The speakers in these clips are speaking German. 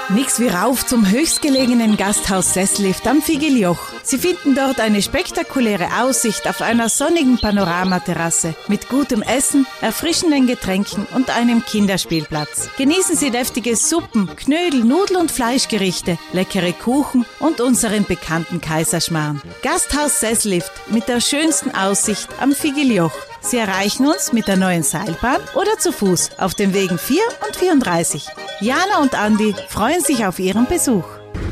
Nix wie rauf zum höchstgelegenen Gasthaus Sesslift am Figeljoch. Sie finden dort eine spektakuläre Aussicht auf einer sonnigen Panoramaterrasse mit gutem Essen, erfrischenden Getränken und einem Kinderspielplatz. Genießen Sie deftige Suppen, Knödel, Nudel- und Fleischgerichte, leckere Kuchen und unseren bekannten Kaiserschmarrn. Gasthaus Sesslift mit der schönsten Aussicht am Figeljoch. Sie erreichen uns mit der neuen Seilbahn oder zu Fuß auf den Wegen 4 und 34. Jana und Andi freuen sich auf Ihren Besuch.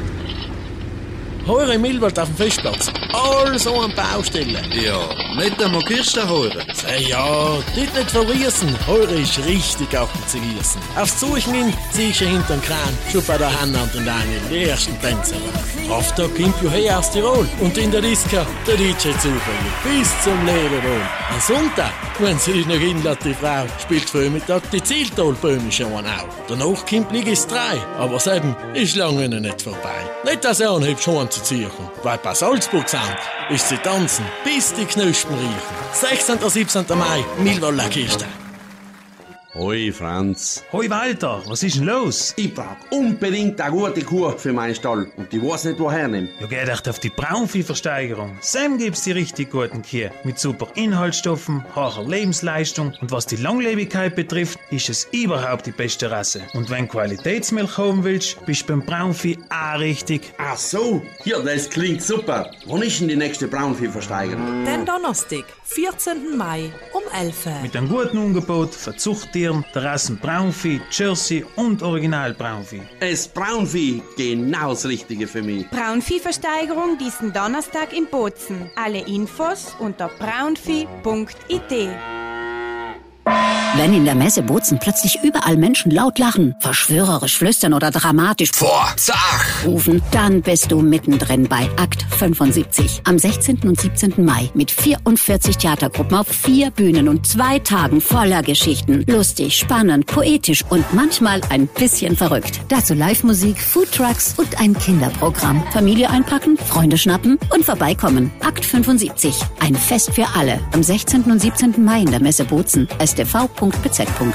Heure im Millwald auf dem Festplatz. Alles so an Baustellen. Ja, nicht einmal Kirsten heure. Ja, dort nicht verriesen. Heure ist richtig auf dem Zerriesen. Aufs Suchen hin siehst du hinterm Kran schon bei der Hanna und den Daniel, die ersten Tänzer. Kraftag kommt ja her aus Tirol. Und in der Disco der DJ zufällig. Bis zum Lebewohl. Am Sonntag, wenn sie dich noch hinlässt, die Frau, spielt Vormittag die Zieltalböhme schon auch. Danach kommt Ligis 3. Aber das eben ist lange noch nicht vorbei. Nicht, dass er anhebt schon zu ziehen. Weil bei Salzburg sind, ist sie tanzen, bis die Knospen riechen. 16. und 17. Mai, Millwalder Kirche. Hoi Franz. Hoi Walter, was ist denn los? Ich brauch unbedingt eine gute Kuh für meinen Stall und ich weiß nicht, woher nehmen. Ja, geh doch auf die Braunviehversteigerung. Sam gibt's die richtig guten Kühe. Mit super Inhaltsstoffen, hoher Lebensleistung und was die Langlebigkeit betrifft, ist es überhaupt die beste Rasse. Und wenn Qualitätsmilch haben willst, bist du beim Braunvieh auch richtig. Ach so, ja, das klingt super. Wann ist denn die nächste Braunviehversteigerung? Den Donnerstag, 14. Mai um 11 Uhr. Mit einem guten Angebot für Zuchttiere, der Rassen Braunvieh, Jersey und Original Braunvieh. Es Braunvieh, genau das Richtige für mich. Braunviehversteigerung diesen Donnerstag in Bozen. Alle Infos unter braunvieh.it. Wenn in der Messe Bozen plötzlich überall Menschen laut lachen, verschwörerisch flüstern oder dramatisch rufen, dann bist du mittendrin bei Akt 75. Am 16. und 17. Mai mit 44 Theatergruppen auf 4 Bühnen und 2 Tagen voller Geschichten. Lustig, spannend, poetisch und manchmal ein bisschen verrückt. Dazu Live-Musik, Foodtrucks und ein Kinderprogramm. Familie einpacken, Freunde schnappen und vorbeikommen. Akt 75. Ein Fest für alle. Am 16. und 17. Mai in der Messe Bozen. stv.bz.